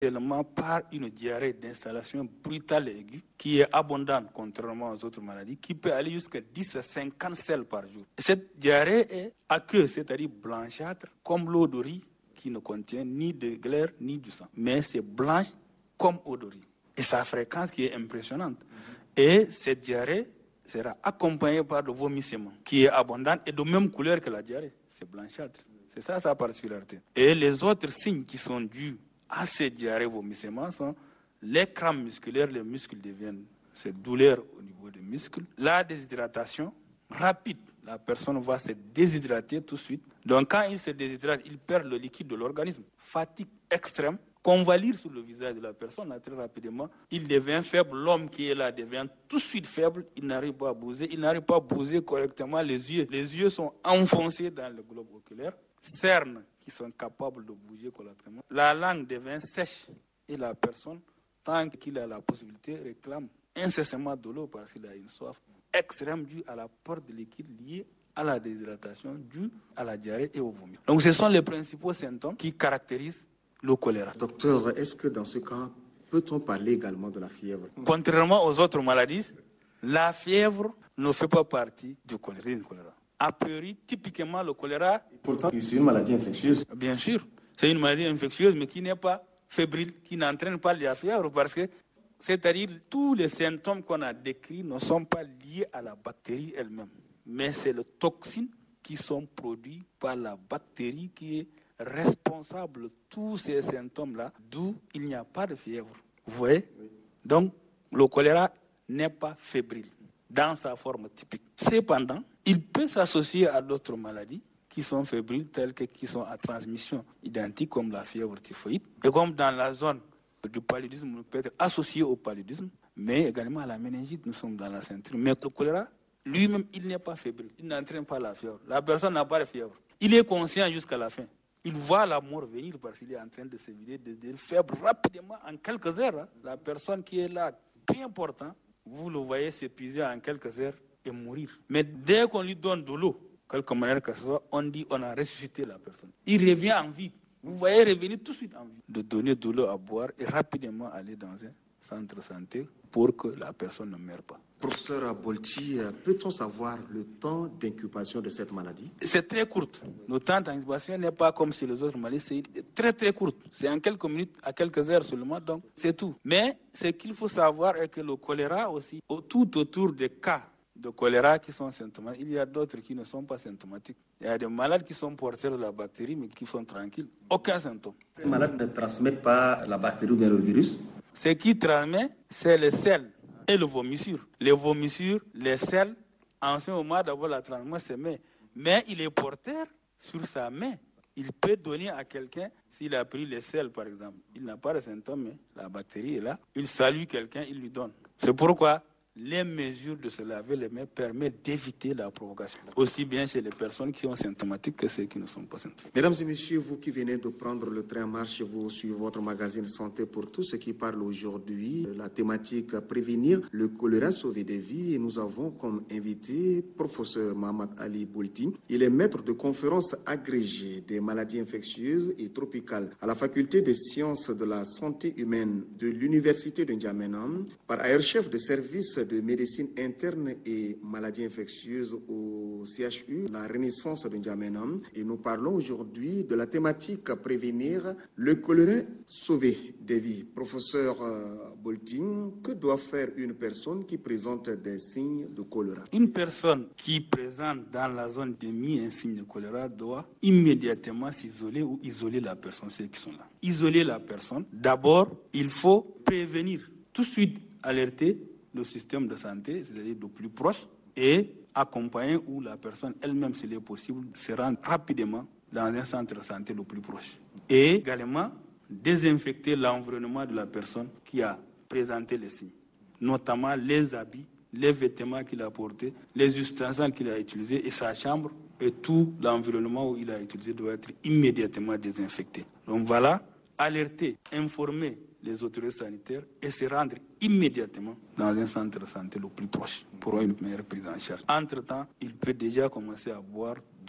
Tellement par une diarrhée d'installation brutale et aiguë qui est abondante contrairement aux autres maladies, qui peut aller jusqu'à 10 à 50 selles par jour. Cette diarrhée est aqueuse, c'est-à-dire blanchâtre, comme l'eau de riz qui ne contient ni de glaire ni du sang. Mais c'est blanche comme eau de riz. Et sa fréquence qui est impressionnante. Et cette diarrhée sera accompagnée par le vomissement qui est abondant et de même couleur que la diarrhée. C'est blanchâtre. C'est ça sa particularité. Et les autres signes qui sont dus à ces diarrhées vomissements sont les crampes musculaires, les muscles deviennent, cette douleur au niveau des muscles, la déshydratation rapide, la personne va se déshydrater tout de suite. Donc quand il se déshydrate, il perd le liquide de l'organisme, fatigue extrême, qu'on va lire sur le visage de la personne là, très rapidement, il devient faible, l'homme qui est là devient tout de suite faible, il n'arrive pas à bouger, il n'arrive pas à bouger correctement les yeux sont enfoncés dans le globe oculaire, cernes qui sont capables de bouger correctement. La langue devient sèche et la personne, tant qu'il a la possibilité, réclame incessamment de l'eau parce qu'il a une soif extrême due à la perte de liquide liée à la déshydratation, due à la diarrhée et au vomi. Donc ce sont les principaux symptômes qui caractérisent le choléra. Docteur, est-ce que dans ce cas, peut-on parler également de la fièvre? Contrairement aux autres maladies, la fièvre ne fait pas partie du choléra. A priori, typiquement, le choléra... Pourtant, c'est une maladie infectieuse. Bien sûr, c'est une maladie infectieuse, mais qui n'est pas fébrile, qui n'entraîne pas la fièvre, parce que, c'est-à-dire, tous les symptômes qu'on a décrits ne sont pas liés à la bactérie elle-même, mais c'est les toxines qui sont produites par la bactérie qui est responsable de tous ces symptômes-là, d'où il n'y a pas de fièvre. Vous voyez? Donc, le choléra n'est pas fébrile dans sa forme typique. Cependant, il peut s'associer à d'autres maladies qui sont fébriles, telles que qui sont à transmission identique, comme la fièvre typhoïde. Et comme dans la zone du paludisme, on peut être associé au paludisme, mais également à la méningite, nous sommes dans la ceinture. Mais le choléra, lui-même, il n'est pas fébrile, il n'entraîne pas la fièvre. La personne n'a pas de fièvre. Il est conscient jusqu'à la fin. Il voit la mort venir parce qu'il est en train de se vider, de faible rapidement, en quelques heures. La personne qui est là, très important, vous le voyez s'épuiser en quelques heures et mourir. Mais dès qu'on lui donne de l'eau, quelque manière que ce soit, on dit on a ressuscité la personne. Il revient en vie. Vous voyez revenir tout de suite en vie. De donner de l'eau à boire et rapidement aller dans un centre de santé pour que la personne ne meure pas. Professeur Bolti, peut-on savoir le temps d'incubation de cette maladie? C'est très court. Le temps d'incubation n'est pas comme chez les autres maladies, c'est très très court. C'est en quelques minutes à quelques heures seulement, donc c'est tout. Mais ce qu'il faut savoir est que le choléra aussi, tout autour des cas de choléra qui sont symptomatiques, il y a d'autres qui ne sont pas symptomatiques. Il y a des malades qui sont porteurs de la bactérie mais qui sont tranquilles. Aucun symptôme. Les malades ne transmettent pas la bactérie ou bien le virus? Ce qui transmet, c'est les selles et le vomissure. Les vomissures, les selles, en ce moment d'abord la transmettre, mais il est porteur sur sa main. Il peut donner à quelqu'un, s'il a pris les selles par exemple, il n'a pas de symptômes, mais la bactérie est là, il salue quelqu'un, il lui donne. C'est pourquoi les mesures de se laver les mains permettent d'éviter la provocation, aussi bien chez les personnes qui sont symptomatiques que ceux qui ne sont pas symptomatiques. Mesdames et messieurs, vous qui venez de prendre le train en marche, vous sur votre magazine Santé pour tous, ce qui parle aujourd'hui, la thématique prévenir le choléra, sauver des vies. Et nous avons comme invité professeur Mohamed Ali Bolti. Il est maître de conférences agrégé des maladies infectieuses et tropicales à la faculté des sciences de la santé humaine de l'université de N'Djamena, par ailleurs chef de service de médecine interne et maladies infectieuses au CHU, la Renaissance de N'Djamena. Et nous parlons aujourd'hui de la thématique à prévenir le choléra, sauver des vies. Professeur Bolting, que doit faire une personne qui présente des signes de choléra? Une personne qui présente dans la zone d'émis un signe de choléra doit immédiatement s'isoler ou isoler la personne, ceux qui sont là. Isoler la personne. D'abord, il faut prévenir, tout de suite alerter le système de santé, c'est-à-dire le plus proche, et accompagner où la personne elle-même, s'il est possible, se rend rapidement dans un centre de santé le plus proche. Et également, désinfecter l'environnement de la personne qui a présenté les signes, notamment les habits, les vêtements qu'il a portés, les ustensiles qu'il a utilisés et sa chambre et tout l'environnement où il a utilisé doit être immédiatement désinfecté. Donc voilà, alerter, informer les autorités sanitaires et se rendre immédiatement dans un centre de santé le plus proche pour une meilleure prise en charge. Entre-temps, il peut déjà commencer à boire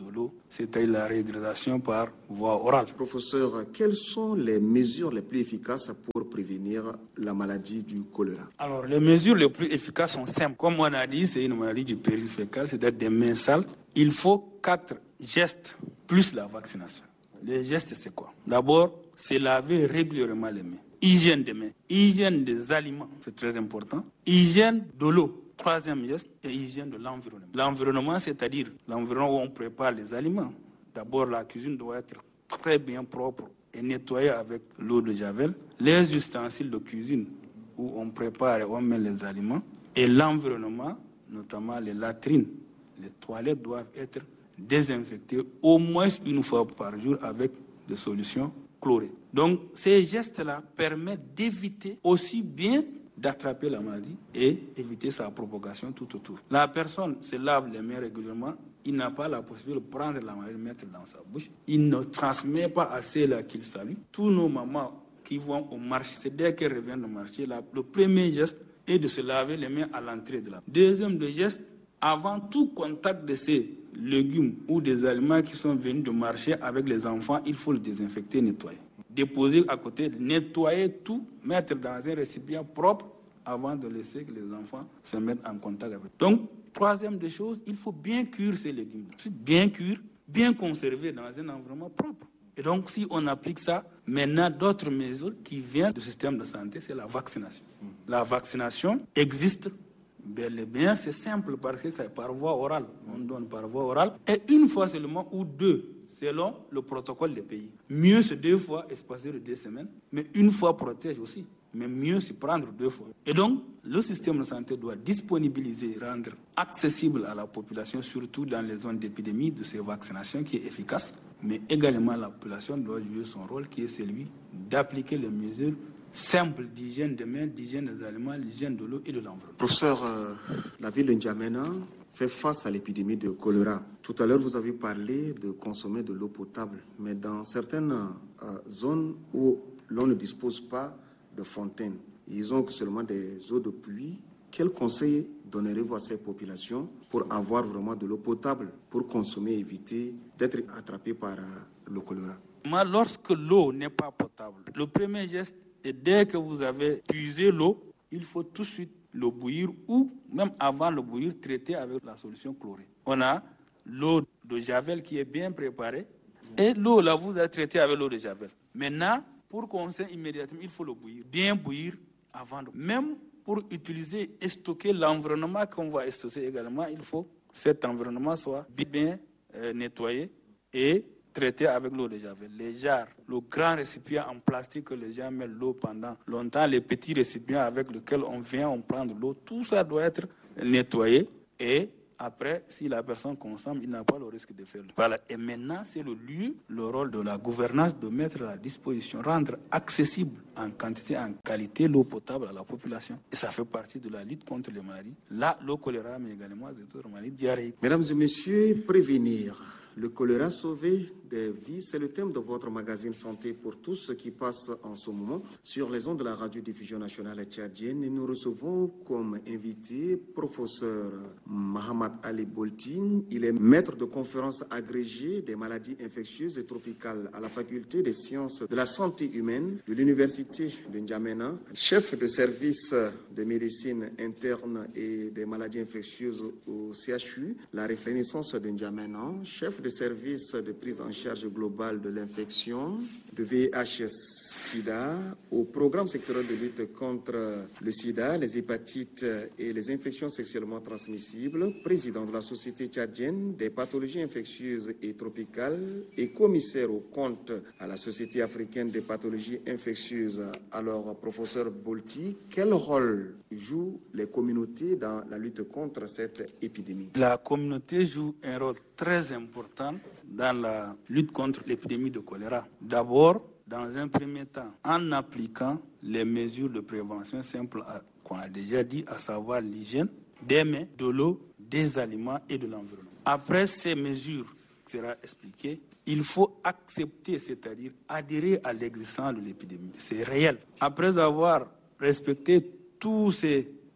de l'eau, c'est-à-dire la réhydratation par voie orale. Professeur, quelles sont les mesures les plus efficaces pour prévenir la maladie du choléra? Alors, les mesures les plus efficaces sont simples. Comme on a dit, c'est une maladie du péril fécal, c'est-à-dire des mains sales. Il faut 4 gestes plus la vaccination. Les gestes, c'est quoi? D'abord, c'est laver régulièrement les mains. Hygiène des mains, hygiène des aliments, c'est très important. Hygiène de l'eau. 3e geste, et hygiène de l'environnement. L'environnement, c'est-à-dire l'environnement où on prépare les aliments. D'abord, la cuisine doit être très bien propre et nettoyée avec l'eau de javel. Les ustensiles de cuisine où on prépare et on met les aliments. Et l'environnement, notamment les latrines, les toilettes doivent être désinfectées au moins une fois par jour avec des solutions chlorées. Donc, ces gestes-là permettent d'éviter aussi bien d'attraper la maladie et éviter sa propagation tout autour. La personne se lave les mains régulièrement, il n'a pas la possibilité de prendre la maladie et de mettre dans sa bouche. Il ne transmet pas à ceux-là qu'il salue. Tous nos mamans qui vont au marché, c'est dès qu'elles reviennent au marché, le premier geste est de se laver les mains à l'entrée de la. Deuxième geste, avant tout contact de ces légumes ou des aliments qui sont venus du marché avec les enfants, il faut le désinfecter, nettoyer. Déposer à côté, nettoyer tout, mettre dans un récipient propre avant de laisser que les enfants se mettent en contact avec. Donc, 3e des choses, il faut bien cuire ces légumes. Bien cuire, bien conserver dans un environnement propre. Et donc, si on applique ça, maintenant, d'autres mesures qui viennent du système de santé, c'est la vaccination. La vaccination existe bel et bien, c'est simple parce que c'est par voie orale. On donne par voie orale. Et une fois seulement ou 2, selon le protocole des pays. Mieux c'est 2 fois espacé de 2 semaines, mais une fois protège aussi. Mais mieux c'est prendre 2 fois. Et donc, le système de santé doit disponibiliser, rendre accessible à la population, surtout dans les zones d'épidémie, de ces vaccinations qui est efficace. Mais également, la population doit jouer son rôle qui est celui d'appliquer les mesures simple d'hygiène des mains, d'hygiène des aliments, l'hygiène de l'eau et de l'environnement. Professeur, la ville de N'Djamena fait face à l'épidémie de choléra. Tout à l'heure, vous avez parlé de consommer de l'eau potable, mais dans certaines zones où l'on ne dispose pas de fontaines, ils ont seulement des eaux de pluie. Quel conseil donnerez-vous à ces populations pour avoir vraiment de l'eau potable, pour consommer et éviter d'être attrapé par le choléra? Lorsque l'eau n'est pas potable, le premier geste, et dès que vous avez puisé l'eau, il faut tout de suite le bouillir ou même avant le bouillir, traiter avec la solution chlorée. On a l'eau de javel qui est bien préparée et l'eau là vous avez traité avec l'eau de javel. Maintenant, pour consommer immédiatement, il faut le bouillir, bien bouillir avant de... Même pour utiliser et stocker l'environnement qu'on va stocker également, il faut que cet environnement soit bien nettoyé et traité avec l'eau de javel. Les jarres, le grand récipient en plastique que les gens mettent l'eau pendant longtemps, les petits récipients avec lesquels on vient, on prend de l'eau, tout ça doit être nettoyé et après, si la personne consomme, il n'a pas le risque de faire. Voilà. Et maintenant, c'est le lieu, le rôle de la gouvernance de mettre à la disposition, rendre accessible en quantité, en qualité, l'eau potable à la population. Et ça fait partie de la lutte contre les maladies. Là, le choléra, mais également les autres maladies diarrhéiques. Mesdames et messieurs, prévenir le choléra, sauver des vies, c'est le thème de votre magazine Santé pour tous, ce qui passe en ce moment sur les ondes de la radiodiffusion nationale tchadienne. Et nous recevons comme invité professeur Mahamat Ali Boltine. Il est maître de conférences agrégé des maladies infectieuses et tropicales à la faculté des sciences de la santé humaine de l'université de N'Djamena, chef de service de médecine interne et des maladies infectieuses au CHU, la Renaissance de N'Djamena, chef de service de prise en charge globale de l'infection de VIH-Sida au programme sectoriel de lutte contre le sida, les hépatites et les infections sexuellement transmissibles, président de la Société tchadienne des pathologies infectieuses et tropicales et commissaire au compte à la Société africaine des pathologies infectieuses. Alors, professeur Bolti, quel rôle jouent les communautés dans la lutte contre cette épidémie? La communauté joue un rôle très important dans la lutte contre l'épidémie de choléra. D'abord, dans un premier temps, en appliquant les mesures de prévention simples qu'on a déjà dit, à savoir l'hygiène des mains, de l'eau, des aliments et de l'environnement. Après ces mesures, qui sera expliqué, il faut accepter, c'est-à-dire adhérer à l'existence de l'épidémie. C'est réel. Après avoir respecté tous ces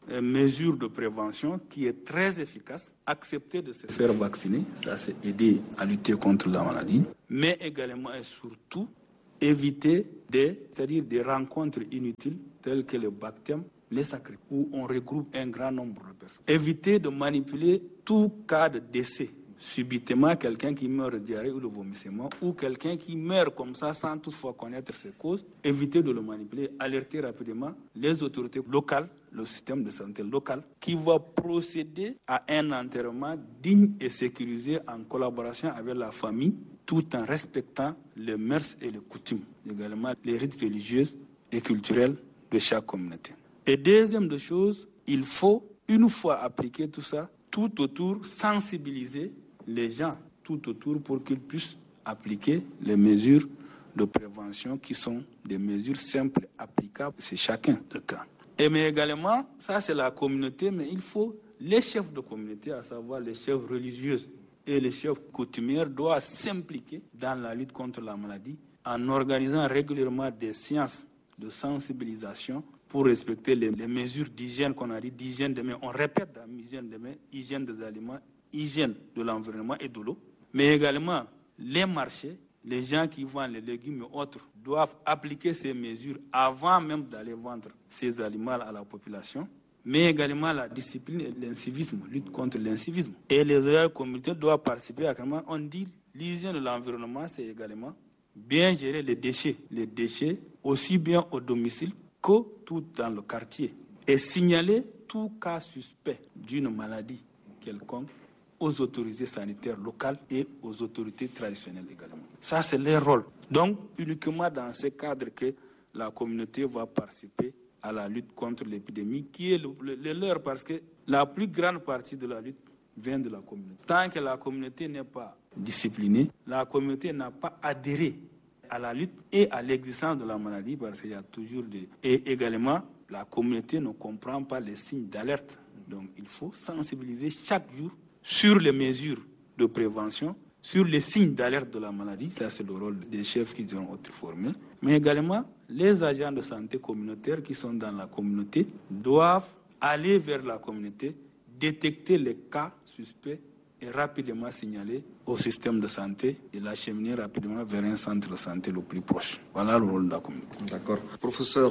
mesure de prévention qui est très efficace. Accepter de se faire vacciner, ça c'est aider à lutter contre la maladie, mais également et surtout éviter c'est-à-dire des rencontres inutiles telles que le baptême, les sacrés, où on regroupe un grand nombre de personnes. Éviter de manipuler tout cas de décès. Subitement, quelqu'un qui meurt de diarrhée ou de vomissement, ou quelqu'un qui meurt comme ça sans toutefois connaître ses causes, éviter de le manipuler, alerter rapidement les autorités locales, le système de santé local, qui va procéder à un enterrement digne et sécurisé en collaboration avec la famille, tout en respectant les mœurs et les coutumes, également les rites religieux et culturels de chaque communauté. Et deuxième de chose, il faut, une fois appliqué tout ça, tout autour sensibiliser les gens tout autour pour qu'ils puissent appliquer les mesures de prévention qui sont des mesures simples, applicables, c'est chacun le cas. Et mais également, ça c'est la communauté, mais il faut les chefs de communauté, à savoir les chefs religieux et les chefs coutumiers, doivent s'impliquer dans la lutte contre la maladie en organisant régulièrement des séances de sensibilisation pour respecter les mesures d'hygiène qu'on a dit, d'hygiène des mains. On répète dans hygiène des mains, hygiène des aliments, hygiène de l'environnement et de l'eau. Mais également, les marchés, les gens qui vendent les légumes et autres doivent appliquer ces mesures avant même d'aller vendre ces aliments à la population. Mais également la discipline et l'incivisme, lutte contre l'incivisme. Et les autres communautés doivent participer à comment on dit l'hygiène de l'environnement, c'est également bien gérer les déchets aussi bien au domicile que tout dans le quartier. Et signaler tout cas suspect d'une maladie quelconque aux autorités sanitaires locales et aux autorités traditionnelles également. Ça, c'est leur rôle. Donc, uniquement dans ce cadre que la communauté va participer à la lutte contre l'épidémie, qui est le leur, parce que la plus grande partie de la lutte vient de la communauté. Tant que la communauté n'est pas disciplinée, la communauté n'a pas adhéré à la lutte et à l'existence de la maladie, parce qu'il y a toujours des... Et également, la communauté ne comprend pas les signes d'alerte. Donc, il faut sensibiliser chaque jour sur les mesures de prévention, sur les signes d'alerte de la maladie. Ça, c'est le rôle des chefs qui seront être formés. Mais également, les agents de santé communautaires qui sont dans la communauté doivent aller vers la communauté, détecter les cas suspects et rapidement signaler au système de santé et l'acheminer rapidement vers un centre de santé le plus proche. Voilà le rôle de la communauté. D'accord. Professeur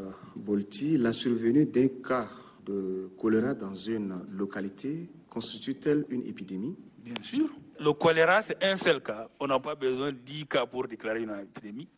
Bolti, la survenue d'un cas de choléra dans une localité constitue-t-elle une épidémie? Bien sûr. Le choléra, c'est un seul cas. On n'a pas besoin de 10 cas pour déclarer une épidémie.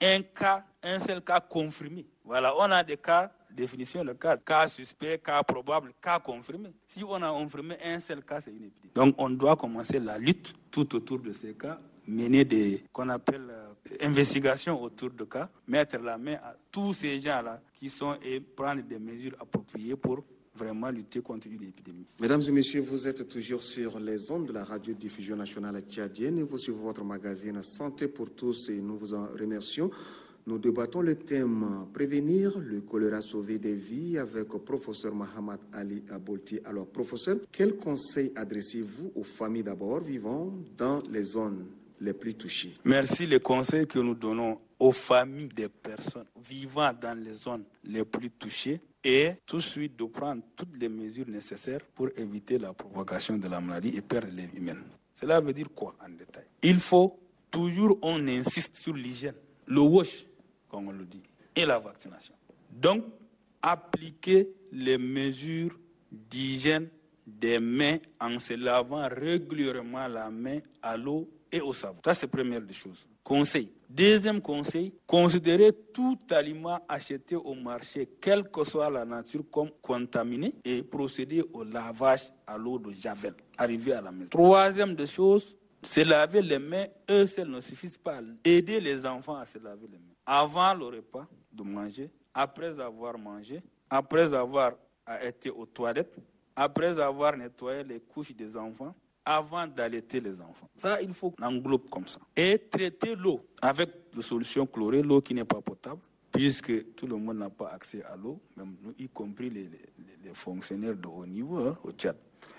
Un seul cas confirmé. Voilà, on a des cas, définition de cas suspect, cas probable, cas confirmé. Si on a confirmé un seul cas, c'est une épidémie. Donc on doit commencer la lutte tout autour de ces cas, mener des, qu'on appelle investigations autour de cas, mettre la main à tous ces gens-là qui sont et prendre des mesures appropriées pour vraiment lutter contre une épidémie. Mesdames et messieurs, vous êtes toujours sur les ondes de la radiodiffusion nationale tchadienne et vous suivez votre magazine Santé pour tous et nous vous en remercions. Nous débattons le thème prévenir le choléra, sauver des vies avec le professeur Mohamed Ali Bolti. Alors professeur, quels conseils adressez-vous aux familles d'abord vivant dans les zones les plus touchées? Merci. Les conseils que nous donnons aux familles des personnes vivant dans les zones les plus touchées et tout de suite de prendre toutes les mesures nécessaires pour éviter la propagation de la maladie et perdre les vies humaines. Cela veut dire quoi en détail? Il faut toujours, on insiste sur l'hygiène, le wash, comme on le dit, et la vaccination. Donc, appliquer les mesures d'hygiène des mains en se lavant régulièrement la main à l'eau et au savon. Ça, c'est la première des choses. Conseil. Deuxième conseil, considérer tout aliment acheté au marché, quelle que soit la nature, comme contaminé et procéder au lavage à l'eau de javel, arrivé à la maison. Troisième des choses, se laver les mains, eux seuls ne suffisent pas. Aider les enfants à se laver les mains. Avant le repas, de manger, après avoir mangé, après avoir été aux toilettes, après avoir nettoyé les couches des enfants, avant d'allaiter les enfants. Ça, il faut qu'on englobe comme ça. Et traiter l'eau avec des solutions chlorées, l'eau qui n'est pas potable, puisque tout le monde n'a pas accès à l'eau, même nous, y compris les fonctionnaires de haut niveau au Tchad.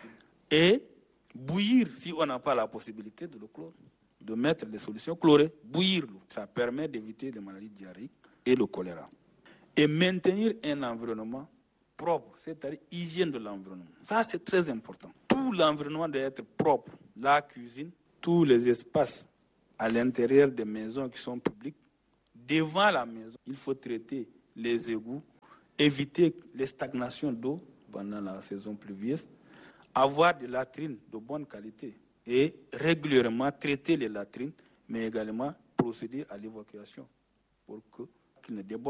Et bouillir, si on n'a pas la possibilité de l'eau chlore, de mettre des solutions chlorées, bouillir l'eau. Ça permet d'éviter les maladies diarrhéiques et le choléra. Et maintenir un environnement propre, c'est-à-dire hygiène de l'environnement. Ça, c'est très important. Tout l'environnement doit être propre. La cuisine, tous les espaces à l'intérieur des maisons qui sont publiques, devant la maison, il faut traiter les égouts, éviter les stagnations d'eau pendant la saison pluvieuse, avoir des latrines de bonne qualité et régulièrement traiter les latrines, mais également procéder à l'évacuation pour qu'ils ne débordent